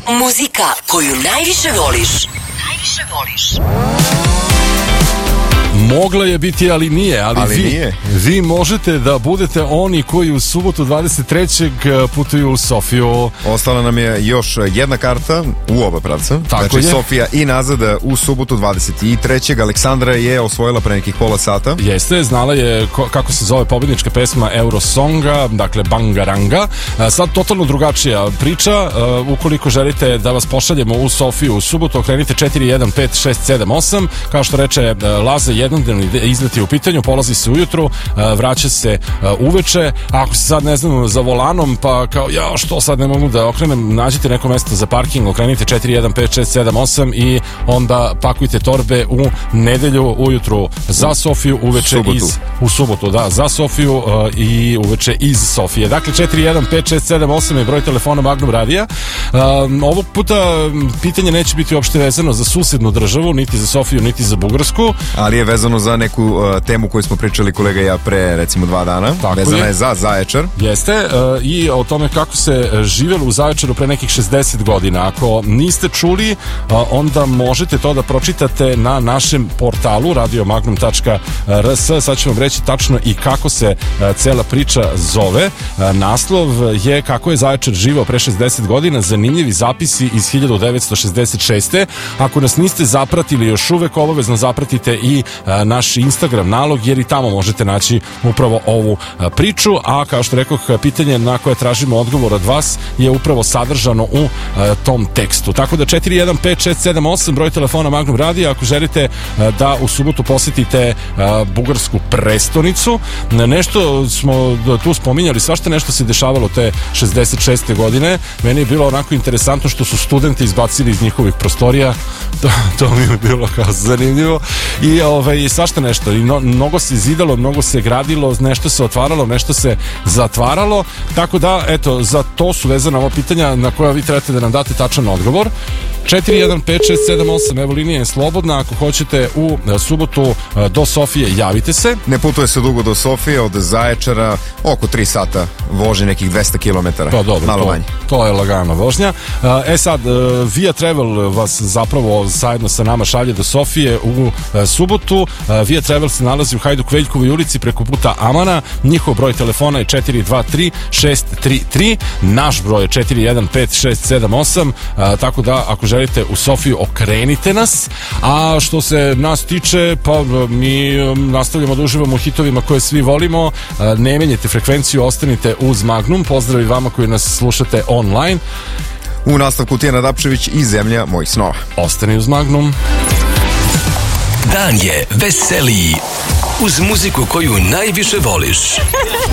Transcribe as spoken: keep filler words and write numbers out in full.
Muzika koju najviše voliš. Najviše voliš. Mogla je biti, ali nije. Ali, ali vi, nije. vi možete da budete oni koji u subotu dvadeset trećeg putuju u Sofiju. Ostala nam je još jedna karta u oba pravca. Tako znači je. Sofija i nazad u subotu dvadeset trećeg Aleksandra je osvojila pre nekih pola sata. Jeste, znala je ko, kako se zove pobednička pesma Eurosonga, dakle Bangaranga. Sad totalno drugačija priča. Ukoliko želite da vas pošaljemo u Sofiju u subotu, okrenite četiri jedan pet šest sedam osam. Kao što reče Laza, jednodnevni izlet je u pitanju, polazi se ujutru, vraća se uveče. Ako se sad ne znam za volanom, pa kao ja što sad ne mogu da okrenem, nađite neko mesto za parking, okrenite četiri jedan pet šest sedam osam i onda pakujte torbe u nedelju ujutru za Sofiju, uveče subotu. iz u subotu, da, za Sofiju uh, i uveče iz Sofije. Dakle, četiri jedan pet šest sedam osam je broj telefona Magnum Radija. Uh, ovog puta pitanje neće biti uopšte vezano za susednu državu, niti za Sofiju, niti za Bugarsku. Ali je vezano za neku uh, temu koju smo pričali kolega i ja pre recimo dva dana. Tako Vezana je. je za Zaječar. Jeste, uh, i o tome kako se živelo u Zaječaru pre nekih šezdeset godina. Ako niste čuli, uh, onda možete to da pročitate na našem portalu radio magnum tačka r s. Sad ću vam reći tačno i kako se uh, cela priča zove. Uh, naslov je kako je Zaječar živeo pre šezdeset godina, zanimljivi zapisi iz hiljadu devetsto šezdeset šeste. Ako nas niste zapratili još uvek, obavezno zapratite i uh, naš Instagram nalog, jer i tamo možete naći upravo ovu uh, priču, a kao što rekoh, pitanje na koje tražimo odgovor od vas je upravo sadržano u uh, tom tekstu. Tako da četiri jedan pet šest sedam osam broj telefona Magnum Radija ako želite uh, da u subotu posetite uh, bugarsku prestonicu. Nešto smo tu spominjali, svašta nešto se dešavalo te šezdeset šeste godine. Meni je bilo onako interesantno što su studenti izbacili iz njihovih prostorija. To, to mi je bilo kao zanimljivo. I ovaj, svašta nešto. I no, mnogo se zidalo, mnogo se gradilo, nešto se otvaralo, nešto se zatvaralo. Tako da, eto, za to su vezana ova pitanja na koja vi trebate da nam date tačan odgovor. četiri jedan pet šest sedam osam, evo linija je slobodna. Ako hoćete u subotu do Sofije, javite se. Ne putuje se dugo do Sofije, od Zaječara oko tri sata vožnje, nekih dvesta kilometara. Pa dobro, malo to, manje. To je lagana vožnja. E sad, Via Travel vas zapravo zajedno sa nama šalje do Sofije u subotu. Via Travel se nalazi u Hajduk Veljkovoj ulici preko puta Amana. Njihov broj telefona je četiri dva tri šest tri tri. Naš broj je četiri jedan pet šest sedam osam. Tako da, ako želite u Sofiju, okrenite nas. A što se nas tiče, pa mi nastavljamo da uživamo u hitovima koje svi volimo. Ne menjajte frekvenciju, ostanite uz Magnum. Pozdrav i vama koji nas slušate online. U nastavku Tijana Dapčević i Zemlja mojih snova. Ostani uz Magnum. Dan je veseliji uz muziku koju najviše voliš.